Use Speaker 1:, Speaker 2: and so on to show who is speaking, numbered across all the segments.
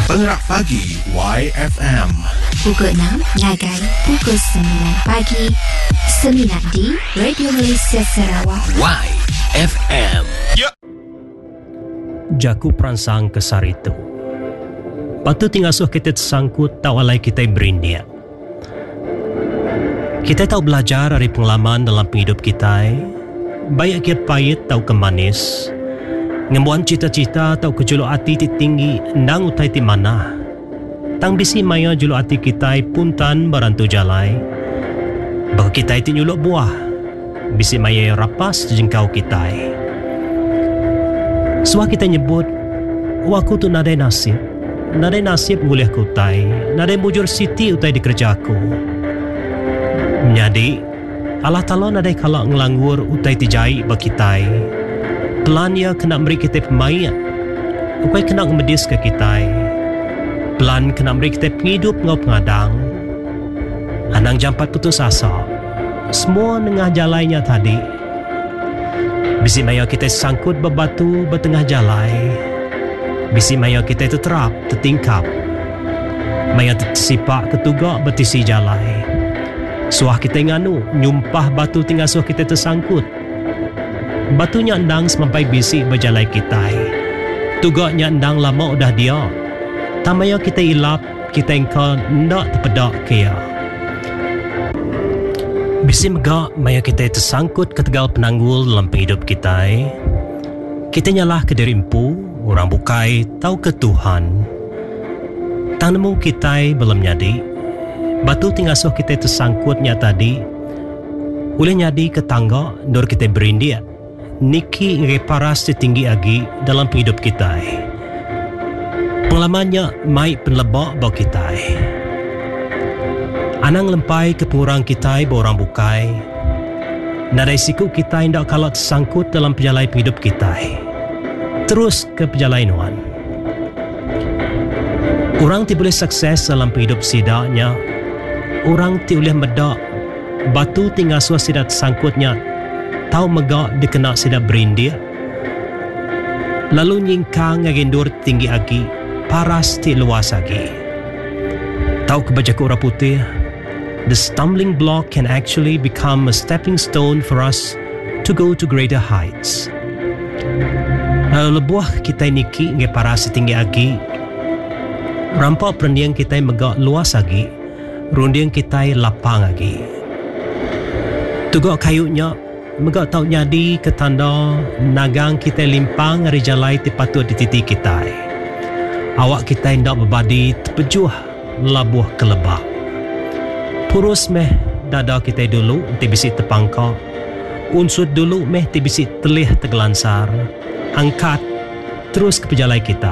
Speaker 1: Pengerak Pagi YFM.
Speaker 2: Pukul 6 hingga pukul 9 pagi. 9 di Radio Malaysia Sarawak.
Speaker 1: YFM.
Speaker 3: Jaku perangsang kesar itu. Patut tingasuh kita tersangkut tak walai kita berindia. Kita tahu belajar dari pengalaman dalam hidup kita. Baik kia pahit tahu ke manis. Ngembuan cita-cita tahu ke juluk hati tinggi ndang utai ti mana. Tang bisi maya juluk hati kita puntan barantu jalai. Bagi kita itu nyuluk buah. Bisi maya rapas jengkau kita. Suah kita nyebut, waku tu nadai nasib. Nadai nasib ngulih ku utai. Nadai bujur siti utai di kerjaku. Menjadi, Allah Ta'ala nadai kalak ngelanggur utai tijai bakitai. Pelan ia kena beri kita pemain. Upai kena medis ke kita. Pelan kena beri kita penghidup ngau pengadang. Anang jampat putus asa. Semua nengah jalainya tadi. Bisi maya kita sangkut berbatu bertengah jalai. Bisi maya kita terterap, tertingkap. Maya tersipak ketugak bertisi jalai. Suah kita nganu, nyumpah batu tinggal suah kita tersangkut. Batunya endang sampai bisi berjalai kita. Tugaknya endang lama udah dia. Tamaya kita ilap, kita engkau ndak terpedak kaya. Bisi megak, maya kita tersangkut ke tegal penanggul dalam hidup kita. Kita nyalah ke diri empu, orang bukai, tahu ke Tuhan. Tang nemu kita belum nyadi. Batu tinggal suh kita tersangkutnya tadi. Boleh nyadi ke tangga, dor kita berindia. Niki ngeparas setinggi agi dalam hidup kita. Pengalamannya mai penlebak bau kita. Anang lempai ke pengurang kita borang bukai. Nadai siku kita hendak kalau tersangkut dalam perjalanan hidup kita. Terus ke perjalanan. Orang ti boleh sukses dalam hidup sidaknya. Orang ti boleh medak. Batu tinggal suah sidat sangkutnya. Tahu megak dikena sidak berindia. Lalu nyingkang ngagendur tinggi agi. Paras ti luas agi. Tahu kebajaku orang putih. The stumbling block can actually become a stepping stone for us to go to greater heights. Lalu lebuah kita niki nge paras tinggi agi. Rampak perendiang kita megak luas agi. Rundiang kita lapang agi. Tugak kayunya megak tahu nyadi ke tanda nagang kita limpang hari jalai tipatut di titik kita. Awak kita hendak berbadi terpejuh labuh kelebak. Purus meh dada kita dulu ti bisi terpangkak. Unsur dulu meh ti bisi telih tergelansar. Angkat terus ke perjalanan kita.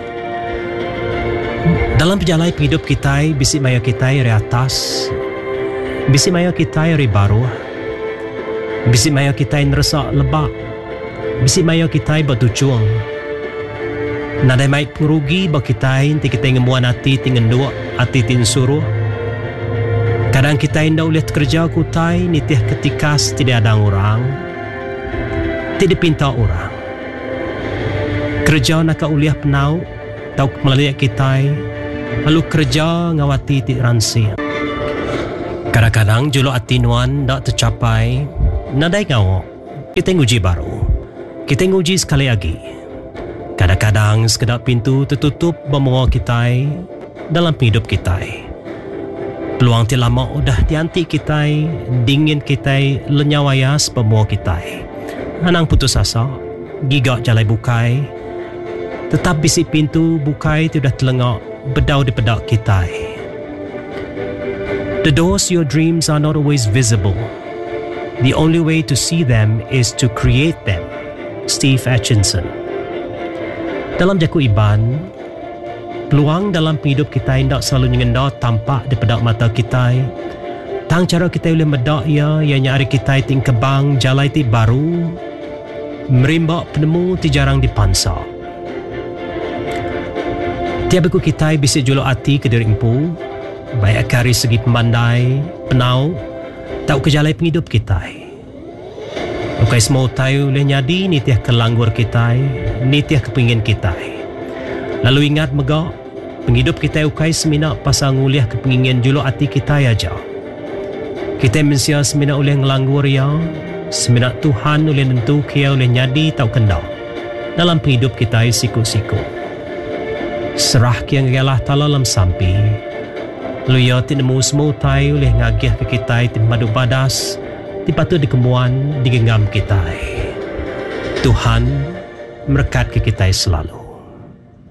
Speaker 3: Dalam perjalanan hidup kita, bisi maya kita dari atas. Bisi maya kita dari bawah. Bisi maya kita yang resak lebak. Bisi maya kita bertujuan. Nadai mai pengerugi bagi kita nanti kita ngemuan hati tinggal dua hati tin suruh. Kadang kita hendak ulihat kerja kutai nitiah ketika tidak ada orang. Tidak pinta orang. Kerja nak uliah penau tahu melalui kita. Lalu kerja ngawati ti ransi. Kadang-kadang juluk hati nuan tak tercapai. Nadai ngawak, kita nguji baru. Kita nguji sekali lagi. Kadang-kadang sekedar pintu tertutup membawa kita dalam hidup kita. Peluang ti lama udah dianti kita, dingin kita lenyawayas membawa kita. Anang putus asa, gigak jalai bukai. Tetap bisi pintu bukai sudah telengak bedau di pedak kita. The doors to your dreams are not always visible. The only way to see them is to create them. Steve Atchison. Dalam jaku iban, peluang dalam hidup kita hendak selalu nyengenda tampak di pedak mata kita. Tang cara kita boleh medak ia yang nyari kita ting kebang jalai ti baru. Merimbak penemu ti jarang dipansa. Tiap aku kita bisa juluk hati ke diri empu. Baik akari segi pembandai, penau, tahu kejalai penghidup kita. Bukai semua tahu boleh nyadi nitiah kelanggur kita, nitiah kepingin kita. Lalu ingat megak, Penghidup kita ukai semina pasal nguliah kepingin julu hati kita aja. Kita mensia semina oleh ngelanggur ya, semina Tuhan oleh nentu kia oleh nyadi tau kenda dalam penghidup kita siku-siku. Serah kia ngalah tala lam sampi. Lu ya tinemu semutai oleh ngagiah ke kita tim madu badas, dipatu dikemuan digenggam kita. Tuhan berkat ke kita selalu.